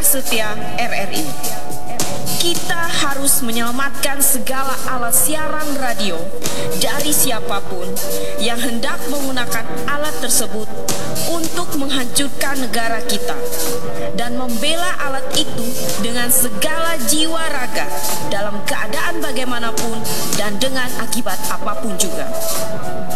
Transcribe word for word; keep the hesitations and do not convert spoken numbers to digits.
setia R R I. Kita harus menyelamatkan segala alat siaran radio dari siapapun yang hendak menggunakan alat tersebut untuk menghancurkan negara kita, dan membela alat itu dengan segala jiwa raga dalam keadaan bagaimanapun dan dengan akibat apapun juga.